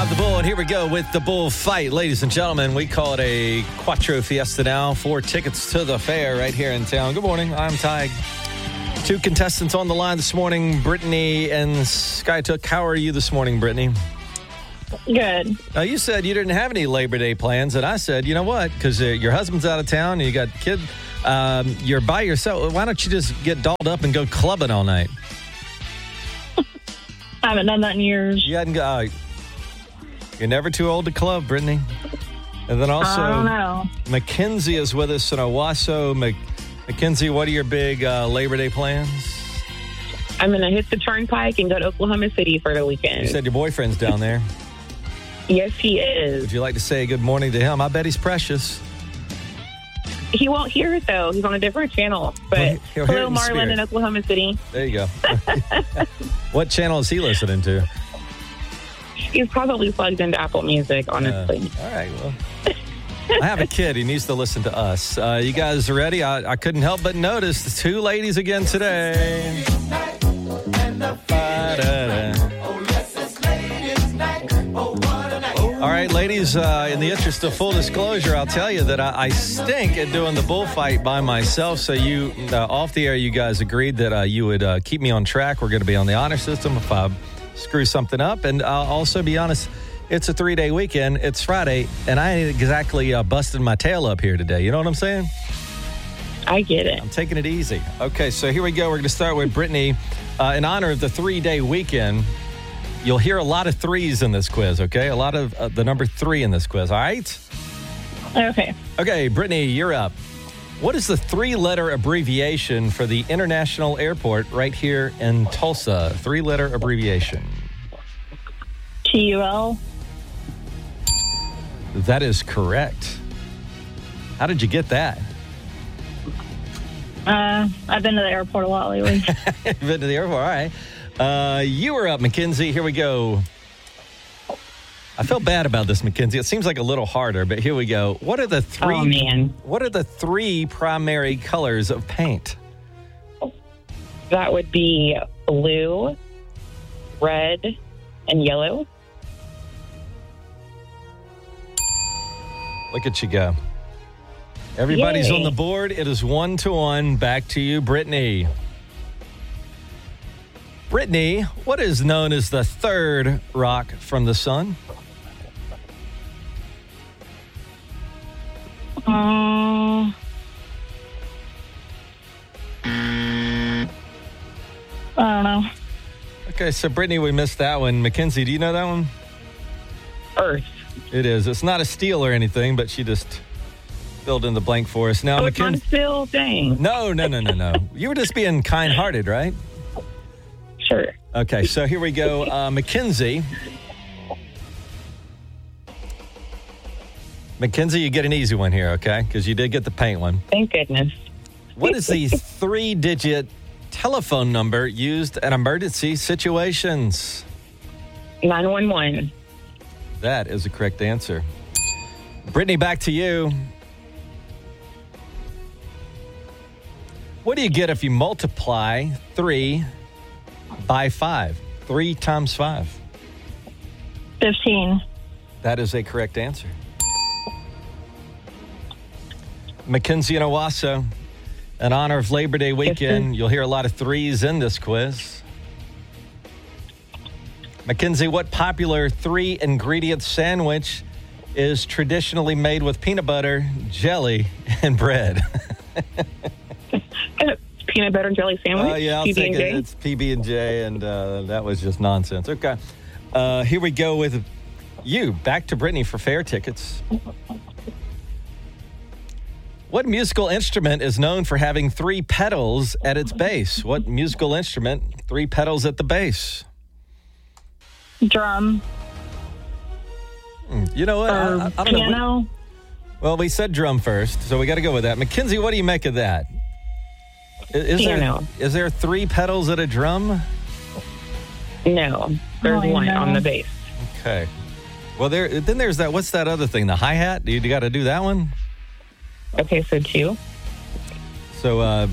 The Bull, and here we go with the Bull Fight. Ladies and gentlemen, we call it a Quattro Fiesta now. 4 tickets to the fair right here in town. Good morning. I'm Ty. 2 contestants on the line this morning, Brittany and Skytook. How are you this morning, Brittany? Good. You said you didn't have any Labor Day plans, and I said, you know what? Because your husband's out of town and you got kid, you're by yourself. Why don't you just get dolled up and go clubbing all night? I haven't done that in years. You hadn't go. You're never too old to club, Brittany. And then also, I don't know. Mackenzie is with us in Owasso. Mackenzie, what are your big Labor Day plans? I'm going to hit the turnpike and go to Oklahoma City for the weekend. You said your boyfriend's down there. Yes, he is. Would you like to say good morning to him? I bet he's precious. He won't hear it, though. He's on a different channel. But He'll hear it hello, in Marlon spirit. in Oklahoma City. There you go. What channel is he listening to? He's probably plugged into Apple Music, honestly. All right, well. I have a kid. He needs to listen to us. You guys ready? I couldn't help but notice the 2 ladies again today. All right, ladies, in the interest of full disclosure, I'll tell you that I stink at doing the bullfight by myself. So you, off the air, you guys agreed that you would keep me on track. We're going to be on the honor system if I screw something up. And I'll also be honest, it's a 3-day weekend. It's Friday, and I ain't exactly busted my tail up here today. You know what I'm saying? I get it. I'm taking it easy. Okay, so here we go. We're going to start with Brittany. In honor of the 3-day weekend, you'll hear a lot of 3s in this quiz, okay? A lot of the number 3 in this quiz, all right? Okay. Okay, Brittany, you're up. What is the 3-letter abbreviation for the international airport right here in Tulsa? 3-letter abbreviation. TUL. That is correct. How did you get that? I've been to the airport a lot lately. You've been to the airport, all right. You were up, Mackenzie. Here we go. I feel bad about this, Mackenzie. It seems like a little harder, but here we go. What are the 3? Oh, man. What are the 3 primary colors of paint? That would be blue, red, and yellow. Look at you go. Everybody's Yay. on the board. It is 1-1. Back to you, Brittany. Brittany, what is known as the 3rd rock from the sun? I don't know. Okay, so Brittany, we missed that one. Mackenzie, do you know that one? Earth. It is. It's not a steal or anything, but she just filled in the blank for us. Now, Oh, it's not still dang. No. You were just being kind-hearted, right? Sure. Okay, so here we go. Mackenzie. Mackenzie, you get an easy one here, okay? Because you did get the paint one. Thank goodness. What is the 3-digit telephone number used in emergency situations? 911. That is the correct answer. Brittany, back to you. What do you get if you multiply 3 by 5? 3 times 5. 15. That is a correct answer. Mackenzie and Owasso, in honor of Labor Day weekend, you'll hear a lot of 3s in this quiz. Mackenzie, what popular 3-ingredient sandwich is traditionally made with peanut butter, jelly, and bread? Peanut butter and jelly sandwich? Yeah, I'll take it. It's PB&J, and that was just nonsense. Okay. Here we go with you. Back to Brittany for fair tickets. What musical instrument is known for having 3 pedals at its base? What musical instrument, 3 pedals at the base? Drum. You know what? I don't piano. know. Well, we said drum first, so we got to go with that. Mackenzie, what do you make of that? Piano. Is there 3 pedals at a drum? No. There's one on the bass. Okay. Well, then there's that. What's that other thing? The hi-hat? You got to do that one? Okay, so 2. So,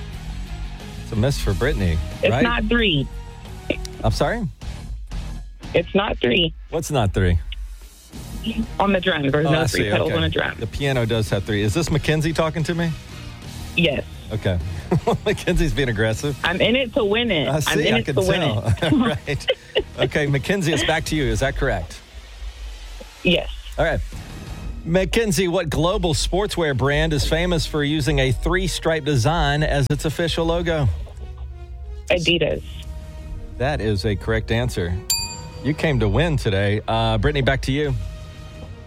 it's a miss for Brittany, It's right? not 3. I'm sorry? It's not 3 What's not 3? on the drum. There's Oh, no I 3 see. pedals Okay. on a drum. The piano does have 3. Is this Mackenzie talking to me? Yes. Okay. Mackenzie's being aggressive. I'm in it to win it. I I'm see. in I it can to win tell. it. Right. Okay, Mackenzie, it's back to you. Is that correct? Yes. All right. Mackenzie, what global sportswear brand is famous for using a 3-stripe design as its official logo? Adidas. That is a correct answer. You came to win today. Brittany, back to you.